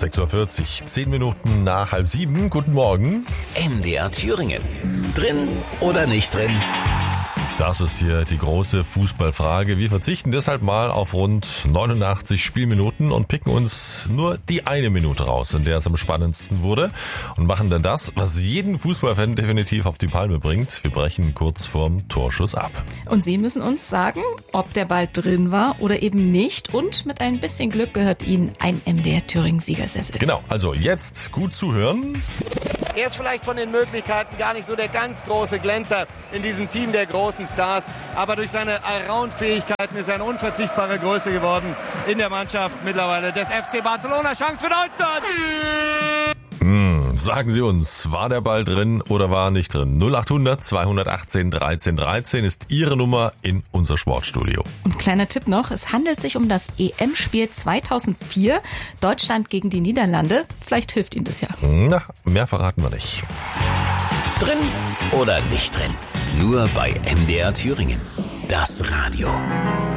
6:40 Uhr, 10 Minuten nach 6:30. Guten Morgen. MDR Thüringen. Drin oder nicht drin? Das ist hier die große Fußballfrage. Wir verzichten deshalb mal auf rund 89 Spielminuten und picken uns nur die eine Minute raus, in der es am spannendsten wurde und machen dann das, was jeden Fußballfan definitiv auf die Palme bringt. Wir brechen kurz vorm Torschuss ab. Und Sie müssen uns sagen, ob der Ball drin war oder eben nicht. Und mit ein bisschen Glück gehört Ihnen ein MDR Thüringen-Siegersessel. Genau, also jetzt gut zuhören. Er ist vielleicht von den Möglichkeiten gar nicht so der ganz große Glänzer in diesem Team der großen Stars, aber durch seine Allround-Fähigkeiten ist er eine unverzichtbare Größe geworden in der Mannschaft mittlerweile des FC Barcelona. Chance für Deutschland! Sagen Sie uns, war der Ball drin oder war er nicht drin? 0800 218 13 13 ist Ihre Nummer in unser Sportstudio. Und kleiner Tipp noch, es handelt sich um das EM-Spiel 2004, Deutschland gegen die Niederlande. Vielleicht hilft Ihnen das ja. Na, mehr verraten wir nicht. Drin oder nicht drin? Nur bei MDR Thüringen. Das Radio.